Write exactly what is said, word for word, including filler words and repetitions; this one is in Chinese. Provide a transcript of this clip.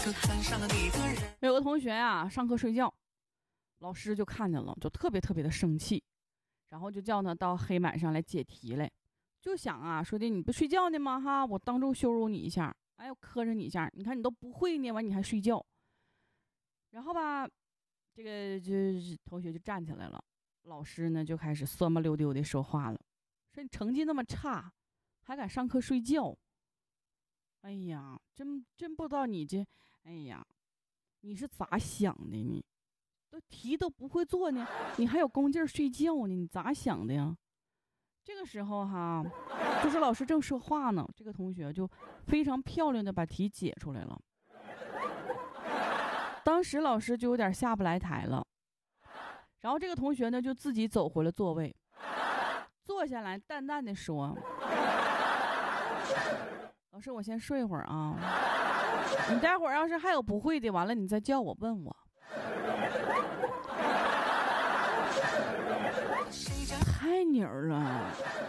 有个同学啊，上课睡觉，老师就看见了，就特别特别的生气，然后就叫他到黑板上来解题来，就想啊，说的你不睡觉呢吗？哈，我当众羞辱你一下，哎，我磕碜你一下，你看你都不会呢，完你还睡觉。然后吧，这个就同学就站起来了，老师呢就开始酸不溜丢的说话了，说你成绩那么差，还敢上课睡觉。哎呀，真真不知道你这，哎呀，你是咋想的呢？都题都不会做呢，你还有功劲儿睡觉呢？你咋想的呀？这个时候哈，就是老师正说话呢，这个同学就非常漂亮的把题解出来了。当时老师就有点下不来台了，然后这个同学呢就自己走回了座位，坐下来淡淡的说：“老师，我先睡会儿啊，你待会儿要是还有不会的，完了你再叫我问我。”太牛了！